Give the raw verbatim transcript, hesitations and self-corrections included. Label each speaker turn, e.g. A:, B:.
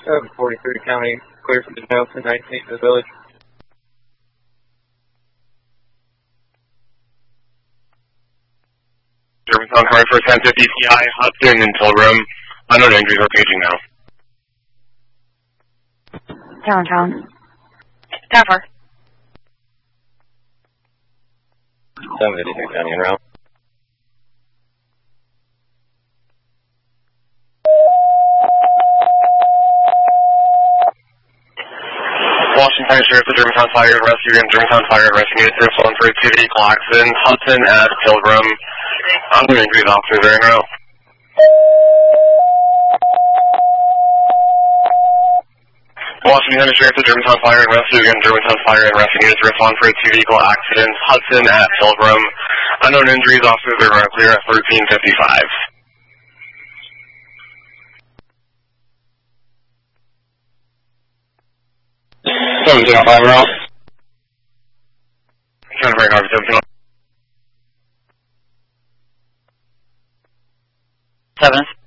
A: seven forty-three County, clear for the Nelson nineteen to the village.
B: Germantown car for ten fifty P I, Hudson and Pilgrim. Unknown injuries are paging now.
C: Downtown. Tower.
A: seven fifty-three County en route.
B: Washington Sheriff, the Germantown Fire and Rescue and Germantown Fire and Rescue units are phone for a two vehicle accident. Hudson at Pilgrim. Unknown injuries, officers are en route. Washington Sheriff, the Germantown Fire and Rescue and Germantown Fire and Rescue units are phone for a two vehicle accident. Hudson at Pilgrim. Unknown injuries, officers are clear at thirteen fifty-five. seven zero five, we're out. Trying to break off seven.
C: Seven.